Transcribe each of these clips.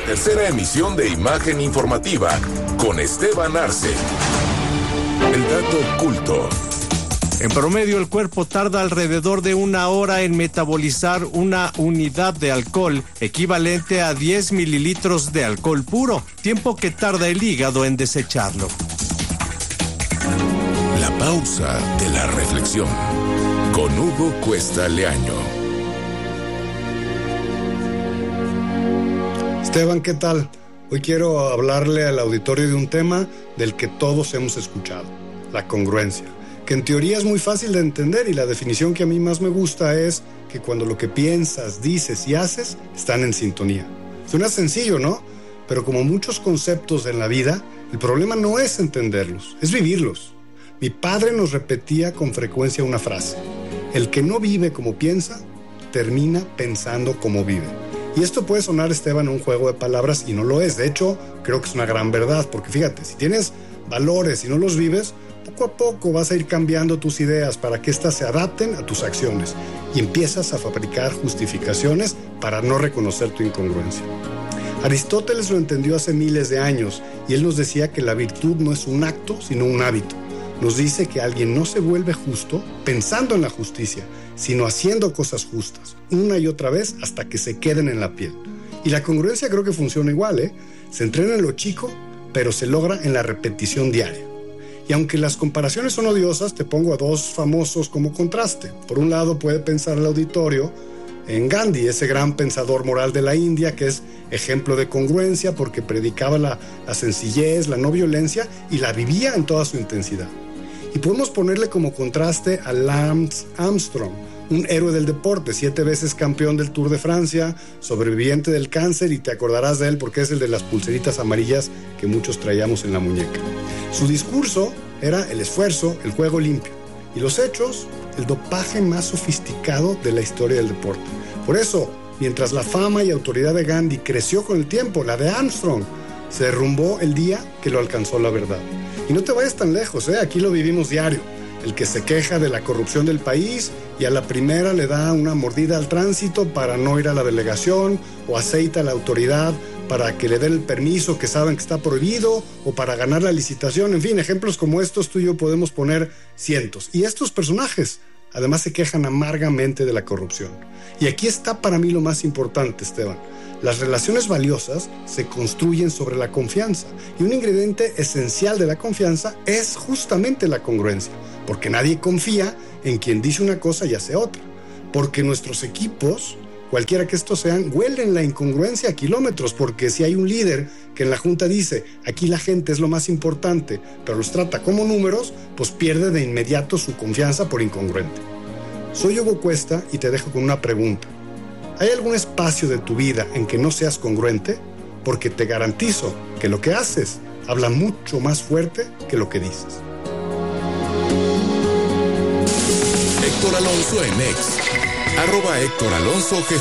tercera emisión de Imagen Informativa con Esteban Arce. El dato oculto. En promedio, el cuerpo tarda alrededor de 1 hora en metabolizar una unidad de alcohol, equivalente a 10 mililitros de alcohol puro, tiempo que tarda el hígado en desecharlo. La pausa de la reflexión, con Hugo Cuesta Leaño. Esteban, ¿qué tal? Hoy quiero hablarle al auditorio de un tema del que todos hemos escuchado, la congruencia, que en teoría es muy fácil de entender, y la definición que a mí más me gusta es que cuando lo que piensas, dices y haces están en sintonía. Suena sencillo, ¿no? Pero como muchos conceptos en la vida, el problema no es entenderlos, es vivirlos. Mi padre nos repetía con frecuencia una frase: el que no vive como piensa, termina pensando como vive. Y esto puede sonar, Esteban, un juego de palabras, y no lo es. De hecho, creo que es una gran verdad, porque fíjate, si tienes valores y no los vives, poco a poco vas a ir cambiando tus ideas para que éstas se adapten a tus acciones, y empiezas a fabricar justificaciones para no reconocer tu incongruencia. Aristóteles lo entendió hace miles de años, y él nos decía que la virtud no es un acto, sino un hábito. Nos dice que alguien no se vuelve justo pensando en la justicia, sino haciendo cosas justas, una y otra vez hasta que se queden en la piel. Y la congruencia creo que funciona igual, ¿eh? Se entrena en lo chico, pero se logra en la repetición diaria. Y aunque las comparaciones son odiosas, te pongo a dos famosos como contraste. Por un lado puede pensar el auditorio en Gandhi, ese gran pensador moral de la India, que es ejemplo de congruencia porque predicaba la sencillez, la no violencia, y la vivía en toda su intensidad. Y podemos ponerle como contraste a Lance Armstrong, un héroe del deporte, 7 veces campeón del Tour de Francia, sobreviviente del cáncer, y te acordarás de él porque es el de las pulseritas amarillas que muchos traíamos en la muñeca. Su discurso era el esfuerzo, el juego limpio, y los hechos, el dopaje más sofisticado de la historia del deporte. Por eso, mientras la fama y autoridad de Gandhi creció con el tiempo, la de Armstrong se derrumbó el día que lo alcanzó la verdad. Y no te vayas tan lejos, aquí lo vivimos diario. El que se queja de la corrupción del país y a la primera le da una mordida al tránsito para no ir a la delegación, o aceita a la autoridad para que le den el permiso que saben que está prohibido, o para ganar la licitación. En fin, ejemplos como estos tú y yo podemos poner cientos. Y estos personajes además se quejan amargamente de la corrupción. Y aquí está para mí lo más importante, Esteban. Las relaciones valiosas se construyen sobre la confianza, y un ingrediente esencial de la confianza es justamente la congruencia, porque nadie confía en quien dice una cosa y hace otra, porque nuestros equipos, cualquiera que estos sean, huelen la incongruencia a kilómetros, porque si hay un líder que en la junta dice aquí la gente es lo más importante, pero los trata como números, pues pierde de inmediato su confianza por incongruente. Soy Hugo Cuesta y te dejo con una pregunta. ¿Hay algún espacio de tu vida en que no seas congruente? Porque te garantizo que lo que haces habla mucho más fuerte que lo que dices. Héctor Alonso en X, @HéctorAlonsoGJ.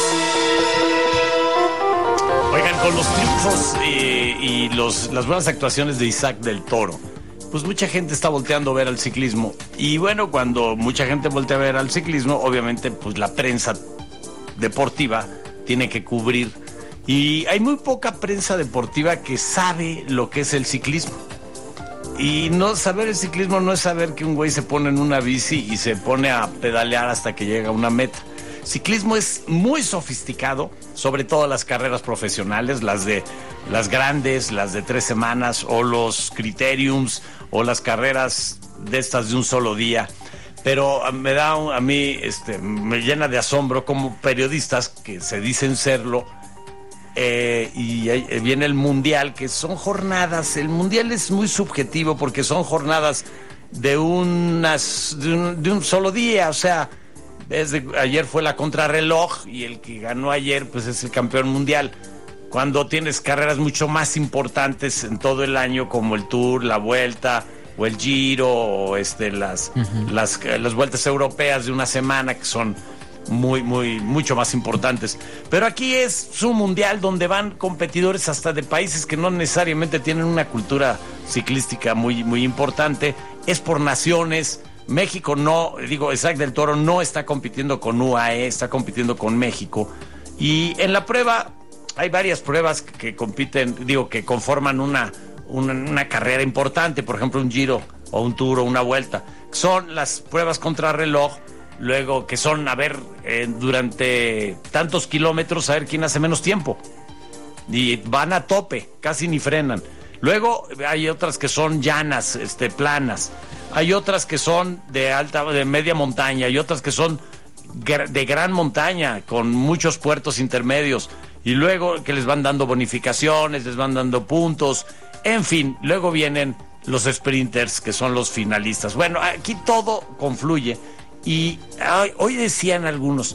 Oigan, con los triunfos y las buenas actuaciones de Isaac del Toro, pues mucha gente está volteando a ver al ciclismo. Y bueno, cuando mucha gente voltea a ver al ciclismo, obviamente pues la prensa deportiva tiene que cubrir, y hay muy poca prensa deportiva que sabe lo que es el ciclismo. Y no saber el ciclismo no es saber que un güey se pone en una bici y se pone a pedalear hasta que llega a una meta. Ciclismo es muy sofisticado, sobre todo las carreras profesionales, las grandes, las de 3 semanas, o los criteriums, o las carreras de estas de un solo día. Pero me llena de asombro como periodistas que se dicen serlo, y viene el mundial, que son jornadas. El mundial es muy subjetivo porque son jornadas de un solo día. O sea, ayer fue la contrarreloj y el que ganó ayer pues es el campeón mundial. Cuando tienes carreras mucho más importantes en todo el año, como el Tour, la Vuelta o el Giro, o las vueltas europeas de una semana, que son mucho más importantes. Pero aquí es un mundial donde van competidores hasta de países que no necesariamente tienen una cultura ciclística muy importante. Es por naciones. México Isaac del Toro no está compitiendo con UAE, está compitiendo con México. Y en la prueba hay varias pruebas que compiten, que conforman una carrera importante, por ejemplo un Giro o un Tour o una Vuelta. Son las pruebas contrarreloj, luego que son, durante tantos kilómetros, a ver quién hace menos tiempo. Y van a tope, casi ni frenan. Luego hay otras que son llanas, planas. Hay otras que son de media montaña, y otras que son de gran montaña, con muchos puertos intermedios. Y luego que les van dando bonificaciones, les van dando puntos. En fin, luego vienen los sprinters, que son los finalistas. Bueno, aquí todo confluye. Y hoy decían algunos,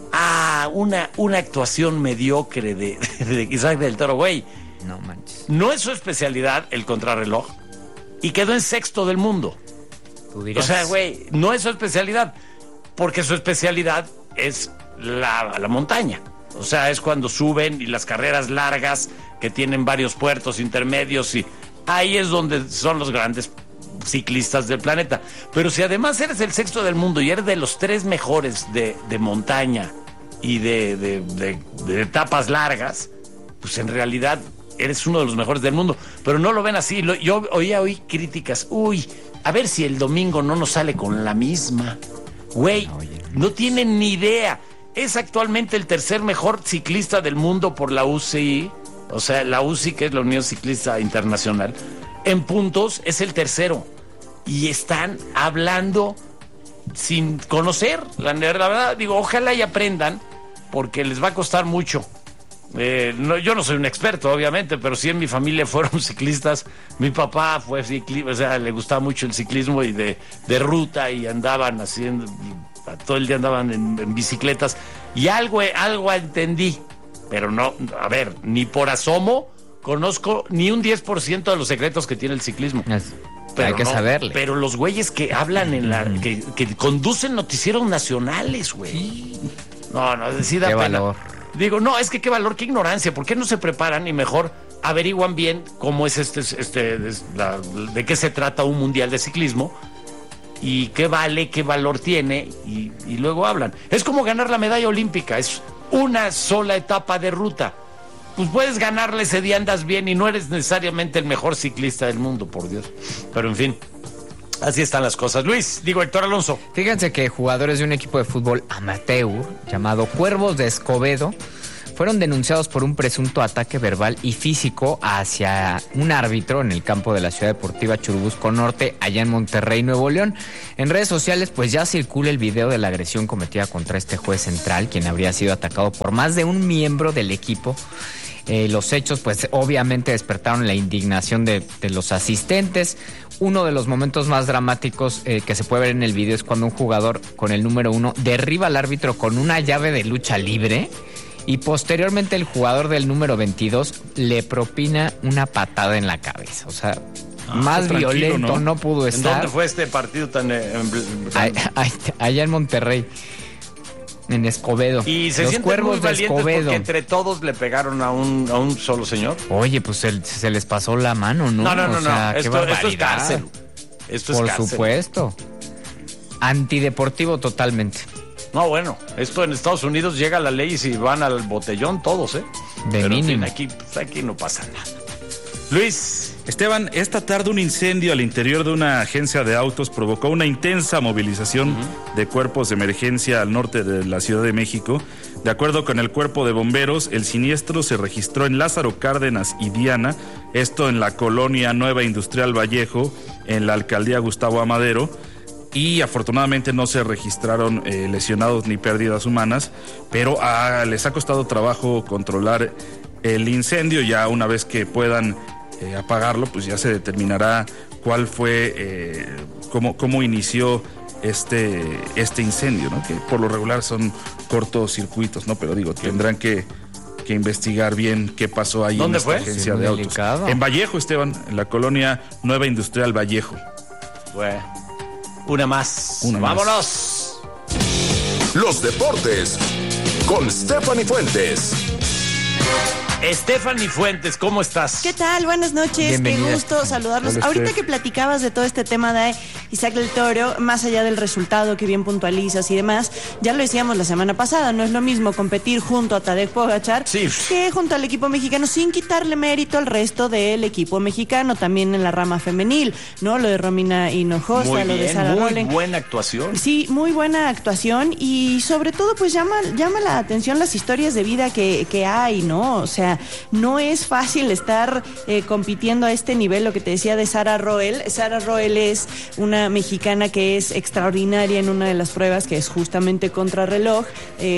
una actuación mediocre de Isaac del Toro, güey. No manches. No es su especialidad el contrarreloj y quedó en 6º del mundo. ¿Tú dirás? O sea, güey, no es su especialidad, porque su especialidad es la montaña. O sea, es cuando suben y las carreras largas que tienen varios puertos intermedios, y ahí es donde son los grandes ciclistas del planeta. Pero si además eres el 6º del mundo y eres de los 3 mejores de montaña y de etapas largas, pues en realidad eres uno de los mejores del mundo. Pero no lo ven así. Yo oía hoy críticas. A ver si el domingo no nos sale con la misma. Güey, no tienen ni idea. Es actualmente el 3er mejor ciclista del mundo por la UCI. O sea, la UCI, que es la Unión Ciclista Internacional, en puntos es el 3º. Y están hablando sin conocer. La verdad, ojalá y aprendan, porque les va a costar mucho. Yo no soy un experto, obviamente, pero sí en mi familia fueron ciclistas. Mi papá fue ciclista, o sea, le gustaba mucho el ciclismo y de ruta, y andaban haciendo, todo el día andaban en bicicletas, y algo entendí, pero no, a ver, ni por asomo conozco ni un 10% de los secretos que tiene el ciclismo. Pero hay que saberle. Pero los güeyes que hablan que conducen noticieros nacionales, güey. Sí. No, sí da qué pena. Valor. Digo, no, es que qué valor, qué ignorancia. ¿Por qué no se preparan y mejor averiguan bien cómo es de qué se trata un mundial de ciclismo y qué vale, qué valor tiene, y luego hablan? Es como ganar la medalla olímpica, es una sola etapa de ruta. Pues puedes ganarle ese día, andas bien, y no eres necesariamente el mejor ciclista del mundo, por Dios. Pero en fin, así están las cosas. Héctor Alonso. Fíjense que jugadores de un equipo de fútbol amateur llamado Cuervos de Escobedo fueron denunciados por un presunto ataque verbal y físico hacia un árbitro en el campo de la Ciudad Deportiva Churubusco Norte, allá en Monterrey, Nuevo León. En redes sociales pues ya circula el video de la agresión cometida contra este juez central, quien habría sido atacado por más de un miembro del equipo. Los hechos pues obviamente despertaron la indignación de los asistentes. Uno de los momentos más dramáticos que se puede ver en el video es cuando un jugador con el número 1 derriba al árbitro con una llave de lucha libre, y posteriormente el jugador del número 22 le propina una patada en la cabeza. O sea, más violento no pudo estar. ¿En dónde fue este partido tan allá en Monterrey, en Escobedo. Y se sienten muy valientes porque entre todos le pegaron a un solo señor. Oye, pues se les pasó la mano, ¿no? No. Esto es cárcel. Por supuesto. Antideportivo totalmente. No, bueno, esto en Estados Unidos llega la ley y si van al botellón todos, Pero mínimo. En fin, aquí no pasa nada. Luis. Esteban, esta tarde un incendio al interior de una agencia de autos provocó una intensa movilización de cuerpos de emergencia al norte de la Ciudad de México. De acuerdo con el cuerpo de bomberos, el siniestro se registró en Lázaro Cárdenas y Diana, esto en la colonia Nueva Industrial Vallejo, en la alcaldía Gustavo Amadero, y afortunadamente no se registraron lesionados ni pérdidas humanas, pero les ha costado trabajo controlar el incendio. Ya una vez que puedan apagarlo, pues ya se determinará cuál fue, cómo inició este incendio, ¿no? Que por lo regular son cortocircuitos, ¿no? Pero tendrán que investigar bien qué pasó ahí. ¿Dónde en esta fue? agencia Sí, de autos. delicado. En Vallejo, Esteban, en la colonia Nueva Industrial Vallejo. Bueno, una más. ¡Vámonos! Los deportes con Stephanie Fuentes. Stephanie Fuentes, ¿cómo estás? ¿Qué tal? Buenas noches, Bienvenida. Qué gusto saludarlos. Hola, Ahorita Steph. que platicabas de todo este tema de Isaac del Toro, más allá del resultado que bien puntualizas y demás, ya lo decíamos la semana pasada, no es lo mismo competir junto a Tadej Pogačar que junto al equipo mexicano, sin quitarle mérito al resto del equipo mexicano, también en la rama femenil, ¿no? Lo de Romina Hinojosa, muy lo bien, de Sara muy Rowling. buena actuación. Sí, muy buena actuación y sobre todo pues llama la atención las historias de vida que hay, ¿no? O sea, no es fácil estar compitiendo a este nivel, lo que te decía de Sara Roel. Sara Roel es una mexicana que es extraordinaria en una de las pruebas que es justamente contrarreloj,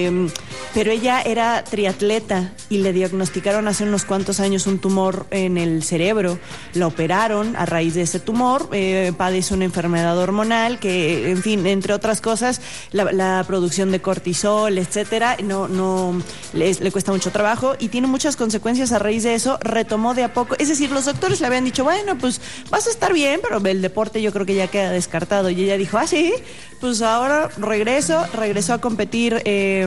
pero ella era triatleta y le diagnosticaron hace unos cuantos años un tumor en el cerebro, la operaron a raíz de ese tumor, padece una enfermedad hormonal que, en fin, entre otras cosas, la producción de cortisol, etcétera, no le cuesta mucho trabajo y tiene muchas consecuencias a raíz de eso. Retomó de a poco, es decir, los doctores le habían dicho, bueno, pues vas a estar bien, pero el deporte yo creo que ya queda descartado, y ella dijo, sí, pues ahora regresó a competir,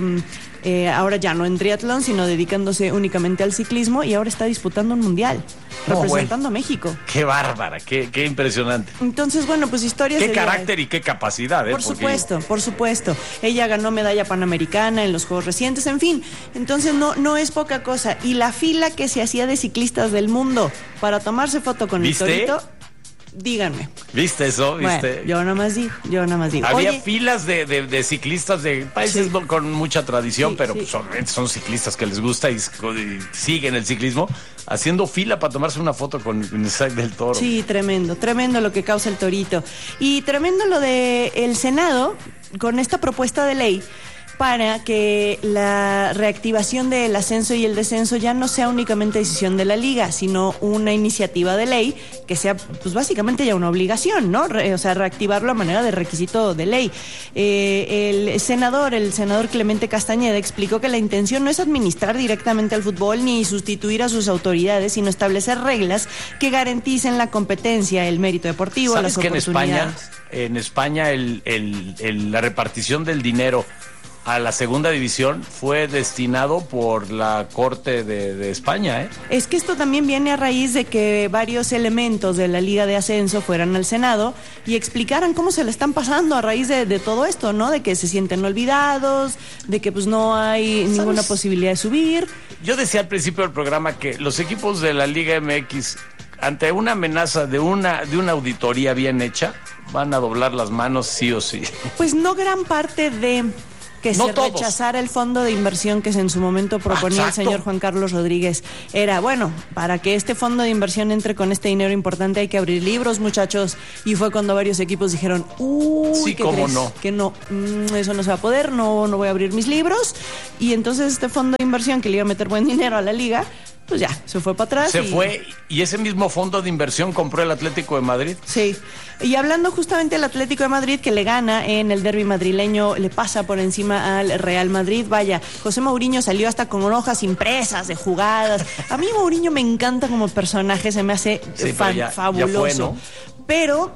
ahora ya no en triatlón, sino dedicándose únicamente al ciclismo, y ahora está disputando un mundial, representando a México. Qué bárbara, qué impresionante. Entonces, bueno, pues historias qué de carácter y qué capacidad, Por supuesto. Ella ganó medalla panamericana en los Juegos recientes, en fin. Entonces no es poca cosa. Y la fila que se hacía de ciclistas del mundo para tomarse foto con el torito, díganme. ¿Viste eso? ¿Viste? Bueno, yo nada más digo. Había filas de ciclistas de países con mucha tradición, pero pues, son ciclistas que les gusta y siguen el ciclismo, haciendo fila para tomarse una foto con Isaac del Toro. Sí, tremendo lo que causa el torito. Y tremendo lo de el Senado con esta propuesta de ley para que la reactivación del ascenso y el descenso ya no sea únicamente decisión de la liga, sino una iniciativa de ley que sea, pues básicamente ya una obligación, ¿no? O sea, reactivarlo a manera de requisito de ley. El senador Clemente Castañeda explicó que la intención no es administrar directamente al fútbol ni sustituir a sus autoridades, sino establecer reglas que garanticen la competencia, el mérito deportivo, las oportunidades. En España la repartición del dinero a la segunda división fue destinado por la Corte de España, ¿eh? Es que esto también viene a raíz de que varios elementos de la Liga de Ascenso fueran al Senado y explicaran cómo se le están pasando a raíz de todo esto, ¿no? De que se sienten olvidados, de que pues no hay ninguna posibilidad de subir. Yo decía al principio del programa que los equipos de la Liga MX, ante una amenaza de una auditoría bien hecha, van a doblar las manos sí o sí. Pues no gran parte de... que no se todos. Rechazara el fondo de inversión que en su momento proponía el señor Juan Carlos Rodríguez. Era, bueno, para que este fondo de inversión entre con este dinero importante hay que abrir libros, muchachos. Y fue cuando varios equipos dijeron, sí, ¿cómo no? Que no, eso no se va a poder, no voy a abrir mis libros. Y entonces este fondo de inversión que le iba a meter buen dinero a la liga, pues ya, se fue para atrás. Y ese mismo fondo de inversión compró el Atlético de Madrid. Sí, y hablando justamente del Atlético de Madrid, que le gana en el derbi madrileño, le pasa por encima al Real Madrid. Vaya, José Mourinho salió hasta con hojas impresas de jugadas. A mí Mourinho me encanta como personaje, se me hace fabuloso. Ya fue, ¿no? Pero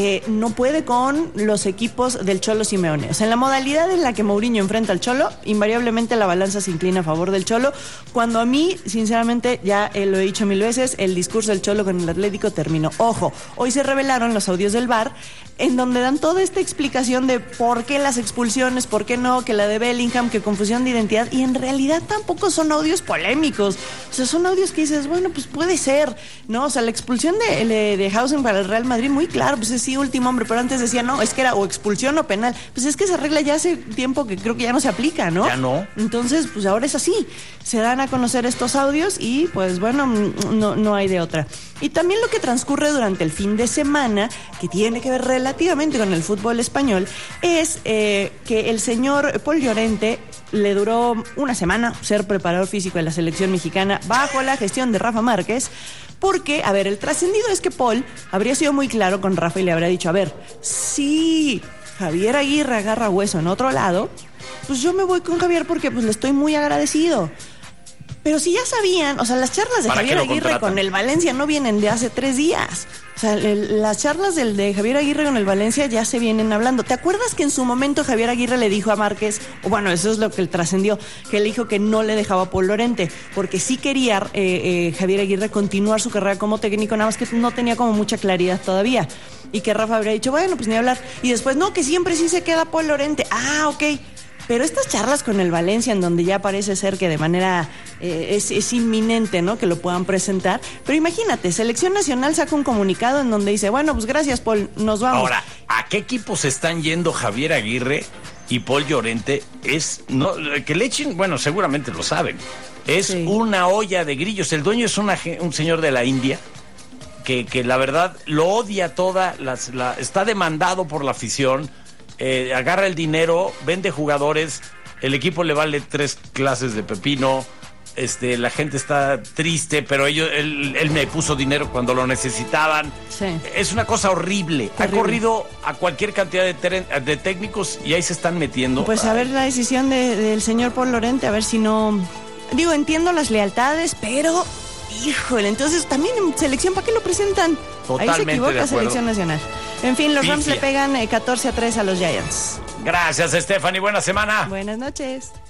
no puede con los equipos del Cholo Simeone. O sea, en la modalidad en la que Mourinho enfrenta al Cholo, invariablemente la balanza se inclina a favor del Cholo, cuando a mí, sinceramente, ya lo he dicho 1000 veces, el discurso del Cholo con el Atlético terminó. Ojo, hoy se revelaron los audios del VAR, en donde dan toda esta explicación de por qué las expulsiones, por qué no, que la de Bellingham, que confusión de identidad, y en realidad tampoco son audios polémicos. O sea, son audios que dices, bueno, pues puede ser, ¿no? O sea, la expulsión de Hausen para el Real Madrid, muy claro, pues es sí, último hombre, pero antes decía, no, es que era o expulsión o penal. Pues es que esa regla ya hace tiempo que creo que ya no se aplica, ¿no? Ya no. Entonces, pues ahora es así. Se dan a conocer estos audios y, pues bueno, no hay de otra. Y también lo que transcurre durante el fin de semana, que tiene que ver relativamente con el fútbol español, es que el señor Paul Llorente le duró una semana ser preparador físico de la selección mexicana bajo la gestión de Rafa Márquez, porque, a ver, el trascendido es que Paul habría sido muy claro con Rafa y le habría dicho, a ver, si Javier Aguirre agarra hueso en otro lado, pues yo me voy con Javier porque pues le estoy muy agradecido. Pero si ya sabían, o sea, las charlas de Javier Aguirre con el Valencia no vienen de hace 3 días. O sea, las charlas de Javier Aguirre con el Valencia ya se vienen hablando. ¿Te acuerdas que en su momento Javier Aguirre le dijo a Márquez, o bueno, eso es lo que él trascendió, que le dijo que no le dejaba a Paul Llorente, porque sí quería Javier Aguirre continuar su carrera como técnico, nada más que no tenía como mucha claridad todavía. y que Rafa habría dicho, bueno, pues ni hablar. Y después, no, que siempre sí se queda Paul Llorente. Ah, ok. Pero estas charlas con el Valencia, en donde ya parece ser que de manera es inminente, ¿no?, que lo puedan presentar. Pero imagínate, Selección Nacional saca un comunicado en donde dice, bueno, pues gracias, Paul, nos vamos. Ahora, ¿a qué equipos están yendo Javier Aguirre y Paul Llorente? No, que le echen, bueno, seguramente lo saben. Es una olla de grillos. El dueño es un señor de la India que la verdad lo odia toda, está demandado por la afición. Agarra el dinero, vende jugadores, el equipo le vale 3 clases de pepino, la gente está triste, pero él me puso dinero cuando lo necesitaban. Sí. Es una cosa horrible. Ha corrido a cualquier cantidad de técnicos y ahí se están metiendo. Pues a ver la decisión del señor Paul Llorente, a ver si no... Digo, entiendo las lealtades, pero... Híjole, entonces también en selección, ¿para qué lo presentan? Totalmente. Ahí se equivoca Selección Nacional. En fin, los Rams le pegan 14-3 a los Giants. Gracias, Stephanie. Buena semana. Buenas noches.